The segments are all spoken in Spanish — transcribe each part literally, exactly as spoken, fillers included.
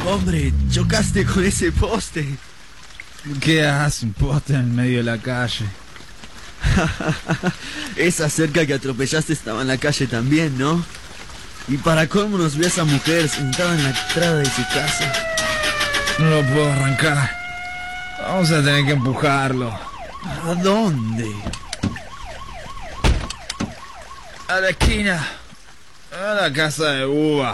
Hombre, chocaste con ese poste. ¿Qué hace un poste en el medio de la calle? Esa cerca que atropellaste estaba en la calle también, ¿no? Y para cómo nos vio esa mujer sentada en la entrada de su casa. No lo puedo arrancar. Vamos a tener que empujarlo. ¿A dónde? A la esquina. A la casa de Uva.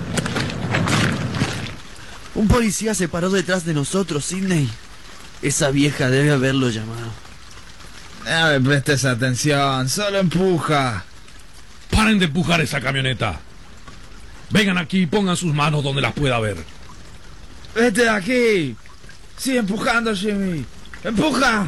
Un policía se paró detrás de nosotros, Sidney. Esa vieja debe haberlo llamado. No me prestes atención, solo empuja. Paren de empujar esa camioneta. Vengan aquí y pongan sus manos donde las pueda ver. Vete de aquí. Sigue empujando, Jimmy. ¡Empuja!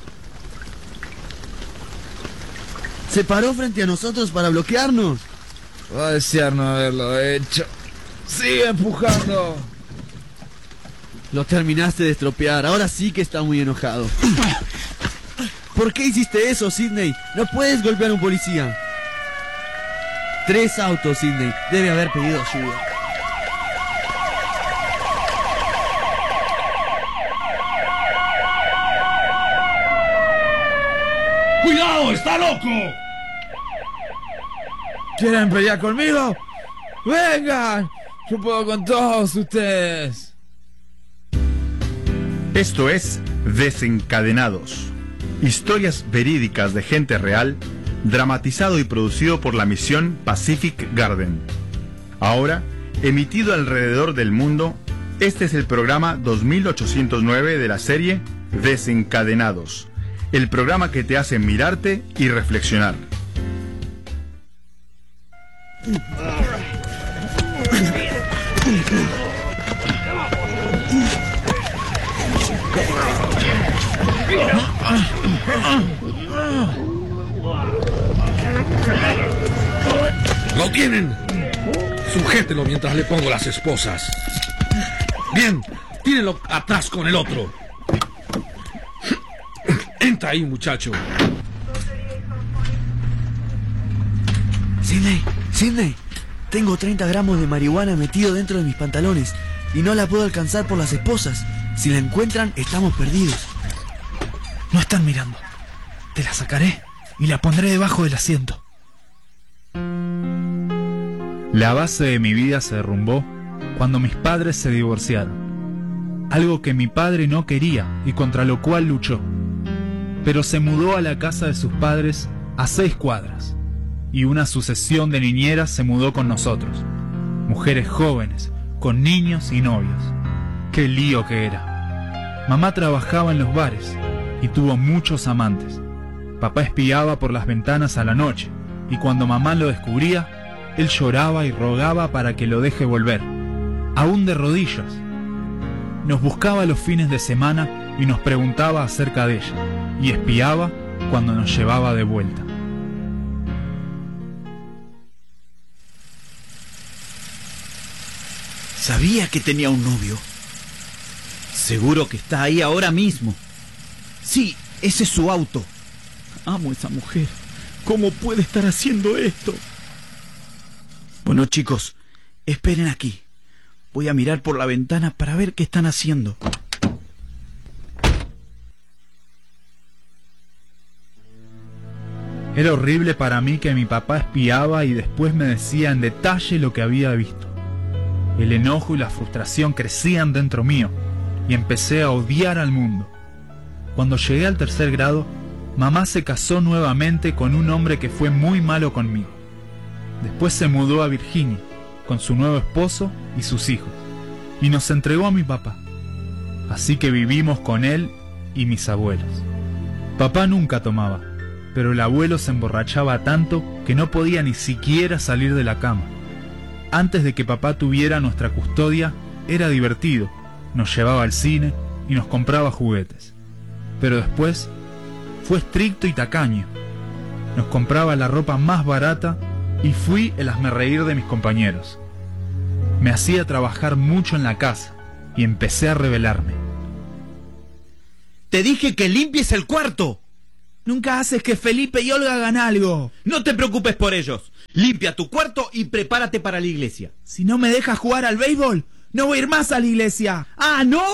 Se paró frente a nosotros para bloquearnos. Voy a desear no haberlo hecho. Sigue empujando. Lo terminaste de estropear. Ahora sí que está muy enojado. ¿Por qué hiciste eso, Sidney? No puedes golpear a un policía. Tres autos, Sidney. Debe haber pedido ayuda. ¡Cuidado! ¡Está loco! ¿Quieren pelear conmigo? ¡Vengan! Yo puedo con todos ustedes. Esto es Desencadenados. Historias verídicas de gente real, dramatizado y producido por la misión Pacific Garden. Ahora, emitido alrededor del mundo, este es el programa dos mil ochocientos nueve de la serie Desencadenados, el programa que te hace mirarte y reflexionar. ¡Lo tienen! Sujételo mientras le pongo las esposas. Bien, tírenlo atrás con el otro. Entra ahí, muchacho. Sidney, Sidney, tengo treinta gramos de marihuana metido dentro de mis pantalones y no la puedo alcanzar por las esposas. Si la encuentran, estamos perdidos. No están mirando. Te la sacaré y la pondré debajo del asiento. La base de mi vida se derrumbó cuando mis padres se divorciaron. Algo que mi padre no quería y contra lo cual luchó. Pero se mudó a la casa de sus padres a seis cuadras. Y una sucesión de niñeras se mudó con nosotros. Mujeres jóvenes, con niños y novios. ¡Qué lío que era! Mamá trabajaba en los bares y tuvo muchos amantes. Papá espiaba por las ventanas a la noche y cuando mamá lo descubría, él lloraba y rogaba para que lo deje volver, aún de rodillas. Nos buscaba los fines de semana y nos preguntaba acerca de ella, y espiaba cuando nos llevaba de vuelta. Sabía que tenía un novio. Seguro que está ahí ahora mismo. Sí, ese es su auto. Amo a esa mujer. ¿Cómo puede estar haciendo esto? Bueno, chicos, esperen aquí. Voy a mirar por la ventana para ver qué están haciendo. Era horrible para mí que mi papá espiaba y después me decía en detalle lo que había visto. El enojo y la frustración crecían dentro mío y empecé a odiar al mundo. Cuando llegué al tercer grado, mamá se casó nuevamente con un hombre que fue muy malo conmigo. Después se mudó a Virginia con su nuevo esposo y sus hijos y nos entregó a mi papá. Así que vivimos con él y mis abuelos. Papá nunca tomaba, pero el abuelo se emborrachaba tanto que no podía ni siquiera salir de la cama. Antes de que papá tuviera nuestra custodia, era divertido. Nos llevaba al cine y nos compraba juguetes. Pero después fue estricto y tacaño. Nos compraba la ropa más barata y fui el hazmerreír de mis compañeros. Me hacía trabajar mucho en la casa y empecé a rebelarme. ¡Te dije que limpies el cuarto! Nunca haces que Felipe y Olga hagan algo. No te preocupes por ellos. Limpia tu cuarto y prepárate para la iglesia. Si no me dejas jugar al béisbol, No voy a ir más a la iglesia. ¡Ah, no!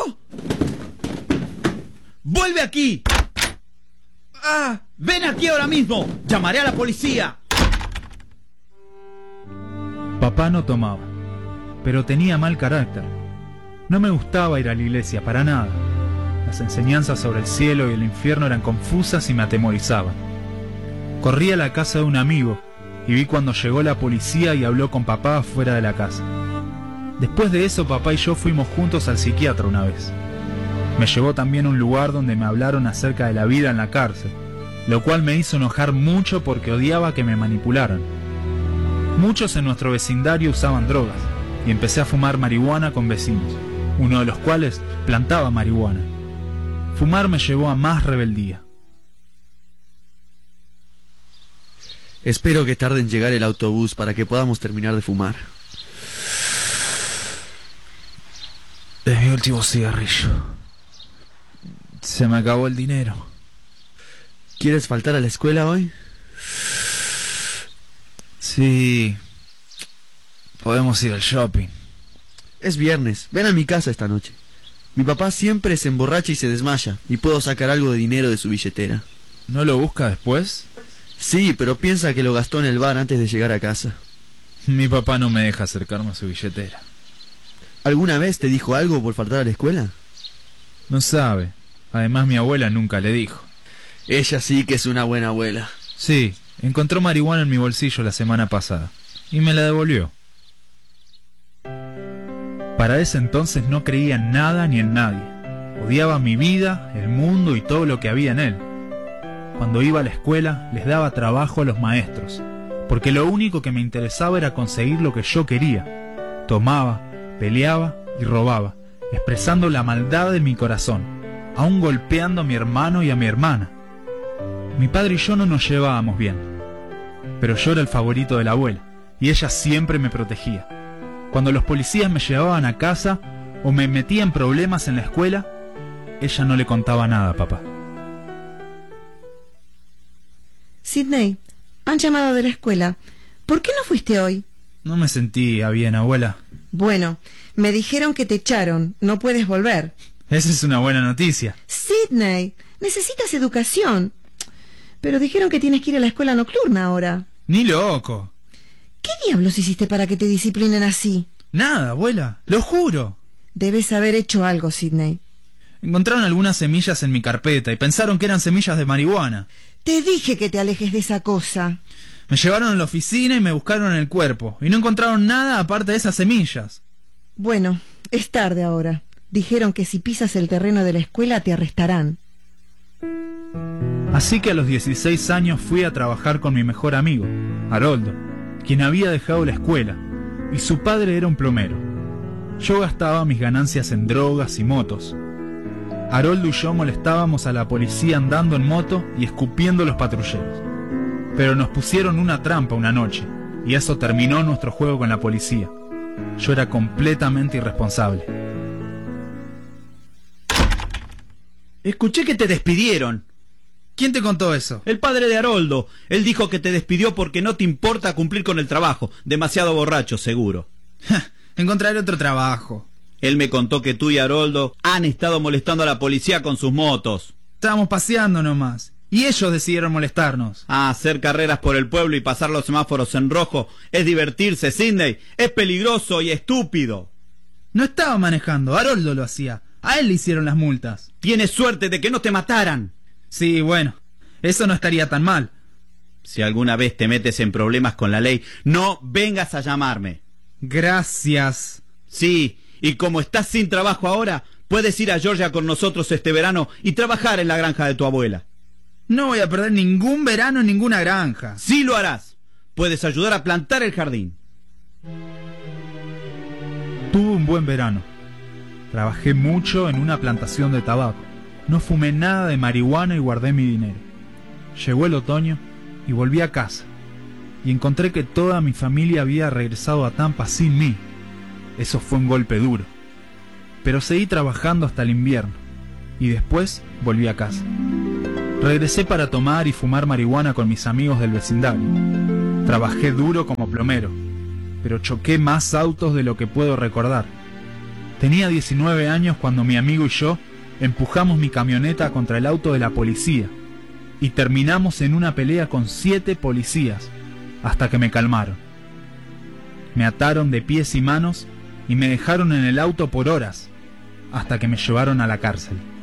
¡Vuelve aquí! ¡Ah! ¡Ven aquí ahora mismo! ¡Llamaré a la policía! Papá no tomaba, pero tenía mal carácter. No me gustaba ir a la iglesia para nada. Las enseñanzas sobre el cielo y el infierno eran confusas y me atemorizaban. Corrí a la casa de un amigo y vi cuando llegó la policía y habló con papá afuera de la casa. Después de eso, papá y yo fuimos juntos al psiquiatra una vez. Me llevó también a un lugar donde me hablaron acerca de la vida en la cárcel, lo cual me hizo enojar mucho porque odiaba que me manipularan. Muchos en nuestro vecindario usaban drogas y empecé a fumar marihuana con vecinos, uno de los cuales plantaba marihuana. Fumar me llevó a más rebeldía. Espero que tarde en llegar el autobús para que podamos terminar de fumar. Es mi último cigarrillo. Se me acabó el dinero. ¿Quieres faltar a la escuela hoy? Sí. Podemos ir al shopping. Es viernes, ven a mi casa esta noche. Mi papá siempre se emborracha y se desmaya, y puedo sacar algo de dinero de su billetera. ¿No lo busca después? Sí, pero piensa que lo gastó en el bar antes de llegar a casa. Mi papá no me deja acercarme a su billetera. ¿Alguna vez te dijo algo por faltar a la escuela? No sabe. Además, mi abuela nunca le dijo. Ella sí que es una buena abuela. Sí, encontró marihuana en mi bolsillo la semana pasada y me la devolvió. Para ese entonces no creía en nada ni en nadie. Odiaba mi vida, el mundo y todo lo que había en él. Cuando iba a la escuela les daba trabajo a los maestros, porque lo único que me interesaba era conseguir lo que yo quería. Tomaba, peleaba y robaba, expresando la maldad de mi corazón, aún golpeando a mi hermano y a mi hermana. Mi padre y yo no nos llevábamos bien, pero yo era el favorito de la abuela, y ella siempre me protegía. Cuando los policías me llevaban a casa o me metía en problemas en la escuela, ella no le contaba nada a papá. Sidney, han llamado de la escuela. ¿Por qué no fuiste hoy? No me sentía bien, abuela. Bueno, me dijeron que te echaron. No puedes volver. Esa es una buena noticia. Sidney, necesitas educación. Pero dijeron que tienes que ir a la escuela nocturna ahora. Ni loco. ¿Qué diablos hiciste para que te disciplinen así? Nada, abuela, lo juro. Debes haber hecho algo, Sidney. Encontraron algunas semillas en mi carpeta y pensaron que eran semillas de marihuana. Te dije que te alejes de esa cosa. Me llevaron a la oficina y me buscaron en el cuerpo, y no encontraron nada aparte de esas semillas. Bueno, es tarde ahora. Dijeron que si pisas el terreno de la escuela te arrestarán. Así que a los dieciséis años fui a trabajar con mi mejor amigo, Haroldo, quien había dejado la escuela, y su padre era un plomero. Yo gastaba mis ganancias en drogas y motos. Haroldo y yo molestábamos a la policía andando en moto y escupiendo a los patrulleros. Pero nos pusieron una trampa una noche, y eso terminó nuestro juego con la policía. Yo era completamente irresponsable. Escuché que te despidieron. ¿Quién te contó eso? El padre de Haroldo. Él dijo que te despidió porque no te importa cumplir con el trabajo. Demasiado borracho, seguro. Encontraré otro trabajo. Él me contó que tú y Haroldo han estado molestando a la policía con sus motos. Estábamos paseando nomás, y ellos decidieron molestarnos. Ah, hacer carreras por el pueblo y pasar los semáforos en rojo es divertirse, Sidney. Es peligroso y estúpido. No estaba manejando, Haroldo lo hacía. A él le hicieron las multas. Tienes suerte de que no te mataran. Sí, bueno, eso no estaría tan mal. Si alguna vez te metes en problemas con la ley, no vengas a llamarme. Gracias. Sí, y como estás sin trabajo ahora, puedes ir a Georgia con nosotros este verano y trabajar en la granja de tu abuela. No voy a perder ningún verano en ninguna granja. Sí lo harás. Puedes ayudar a plantar el jardín. Tuve un buen verano. Trabajé mucho en una plantación de tabaco. No fumé nada de marihuana y guardé mi dinero. Llegó el otoño y volví a casa. Y encontré que toda mi familia había regresado a Tampa sin mí. Eso fue un golpe duro. Pero seguí trabajando hasta el invierno. Y después volví a casa. Regresé para tomar y fumar marihuana con mis amigos del vecindario. Trabajé duro como plomero, pero choqué más autos de lo que puedo recordar. Tenía diecinueve años cuando mi amigo y yo empujamos mi camioneta contra el auto de la policía y terminamos en una pelea con siete policías hasta que me calmaron. Me ataron de pies y manos y me dejaron en el auto por horas hasta que me llevaron a la cárcel.